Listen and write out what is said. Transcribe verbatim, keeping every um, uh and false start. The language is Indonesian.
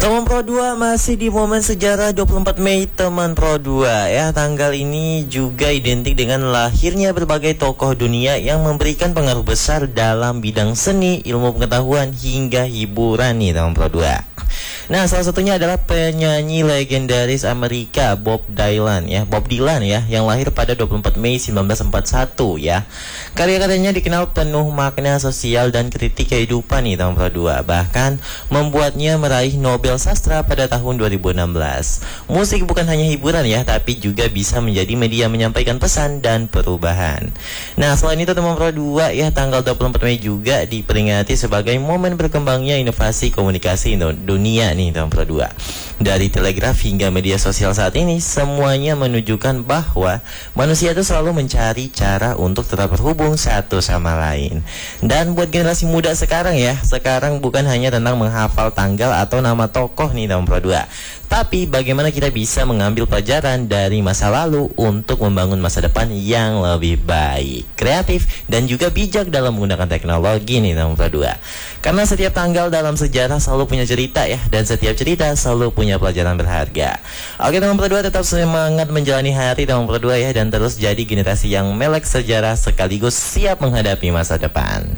Teman Pro dua masih di momen sejarah dua puluh empat Mei teman Pro dua ya. Tanggal ini juga identik dengan lahirnya berbagai tokoh dunia yang memberikan pengaruh besar dalam bidang seni, ilmu pengetahuan hingga hiburan nih teman Pro dua. Nah, salah satunya adalah penyanyi legendaris Amerika Bob Dylan ya, Bob Dylan ya, yang lahir pada dua puluh empat Mei seribu sembilan ratus empat puluh satu ya. Karya-karyanya dikenal penuh makna sosial dan kritik kehidupan nih teman Pro dua. Bahkan membuatnya meraih Nobel Sastra pada tahun dua ribu enam belas. Musik bukan hanya hiburan ya, tapi juga bisa menjadi media menyampaikan pesan dan perubahan. Nah, selain itu teman Pro dua ya, tanggal dua puluh empat Mei juga diperingati sebagai momen berkembangnya inovasi komunikasi dunia nih teman Pro dua. Dari telegraf hingga media sosial saat ini, semuanya menunjukkan bahwa manusia itu selalu mencari cara untuk tetap berhubung satu sama lain. Dan buat generasi muda sekarang ya, sekarang bukan hanya tentang menghafal tanggal atau nama tokoh nih teman Pro dua, tapi bagaimana kita bisa mengambil pelajaran dari masa lalu untuk membangun masa depan yang lebih baik, kreatif, dan juga bijak dalam menggunakan teknologi nih teman Pro dua. Karena setiap tanggal dalam sejarah selalu punya cerita ya, dan setiap cerita selalu punya pelajaran berharga. Oke teman Pro dua, tetap semangat menjalani hari teman Pro dua ya, dan terus jadi generasi yang melek sejarah sekaligus siap menghadapi masa depan.